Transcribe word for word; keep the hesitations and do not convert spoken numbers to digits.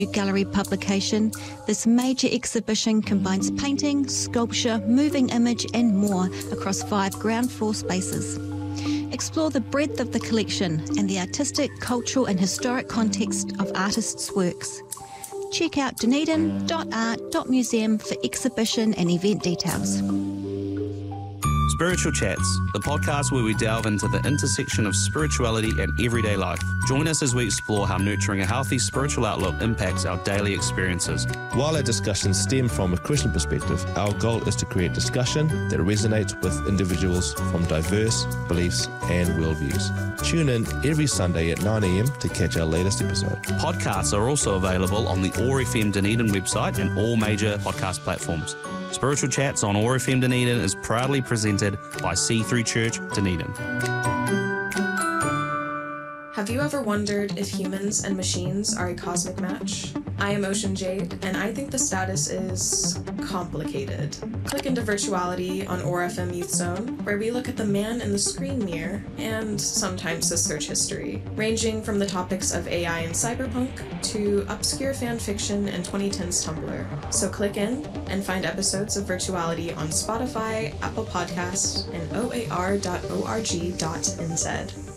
gallery publication, this major exhibition combines painting, sculpture, moving image and more across five ground floor spaces. Explore the breadth of the collection and the artistic, cultural and historic context of artists' works. Check out dunedin dot art dot museum for exhibition and event details. Spiritual Chats, the podcast where we delve into the intersection of spirituality and everyday life. Join us as we explore how nurturing a healthy spiritual outlook impacts our daily experiences. While our discussions stem from a Christian perspective, our goal is to create discussion that resonates with individuals from diverse beliefs and worldviews. Tune in every Sunday at nine a.m. to catch our latest episode. Podcasts are also available on the O A R F M Dunedin website and all major podcast platforms. Spiritual Chats on O A R F M Dunedin is proudly presented by See Through Church Dunedin. Have you ever wondered if humans and machines are a cosmic match? I am Ocean Jade, and I think the status is complicated. Click into Virtuality on O A R F M Youth Zone, where we look at the man in the screen mirror and sometimes the search history, ranging from the topics of A I and cyberpunk to obscure fan fiction and twenty tens Tumblr. So click in and find episodes of Virtuality on Spotify, Apple Podcasts, and O A R dot org dot n z.